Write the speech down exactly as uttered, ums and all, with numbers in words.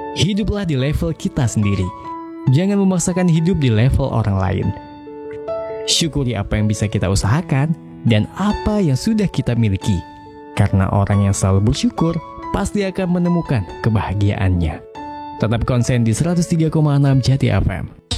Hiduplah di level kita sendiri. Jangan memaksakan hidup di level orang lain. Syukuri apa yang bisa kita usahakan dan apa yang sudah kita miliki. Karena orang yang selalu bersyukur pasti akan menemukan kebahagiaannya. Tetap konsen di seratus tiga koma enam Jati F M.